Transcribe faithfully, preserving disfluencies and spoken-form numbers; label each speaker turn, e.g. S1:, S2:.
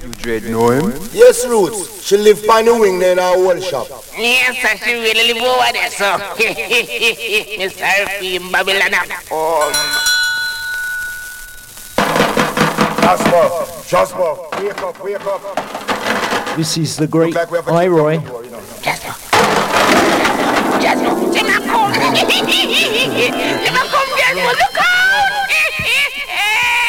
S1: You dread know him?
S2: Yes, Roots. She live by the wing there in our old shop.
S3: Yes, sir, she really live over there, so. Mister Alfie in Babylon. Oh.
S2: Jasper, Jasper, wake up, wake up.
S4: This is the great I-Roy.